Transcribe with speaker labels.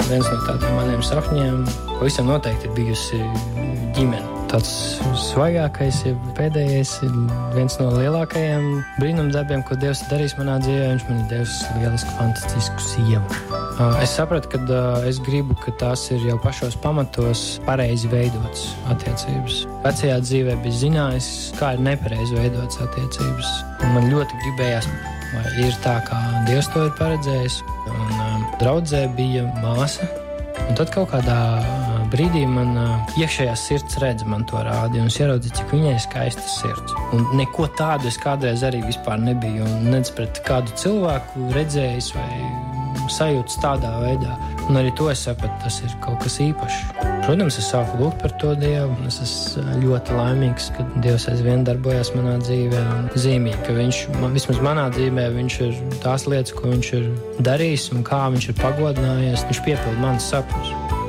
Speaker 1: viens no tādiem maniem sapņiem pavisam noteikti ir bijusi ģimene. Tāds svaigākais, pēdējais, viens no lielākajiem brīnumdarbiem, ko Dievs ir darījis manā dzīvē. Viņš man ir devis lielisku, fantastisku sievu. Es sapratu, ka es gribu, ka tās ir jau pašos pamatos pareizi veidotas attiecības. Vecajā dzīvē bija zinājis, kā ir nepareizi veidotas attiecības. Un man ļoti gribējās, vai ir tā, kā Dievs to ir paredzējis. Un draudzē bija māsa. Un tad kaut kādā brīdī man iekšējā sirds redze man to rādīja, un es ieraudzīju, cik viņai skaista sirds. Un neko tādu es kādreiz arī vispār nebiju, un nec pret kādu cilvēku redzējis vai sajūtas tādā veidā. Un arī to es sapratu, tas ir kaut kas īpašs. Protams, es sāku lūgt par to Dievu, un es esmu ļoti laimīgs, ka Dievs aizvien darbojas manā dzīvē. Un zīmīgi, ka viņš, vismaz manā dzīvē, viņš ir tās lietas, ko viņš ir darījis un kā viņš ir pagodinājies. Viņš piepilda manas sapņus.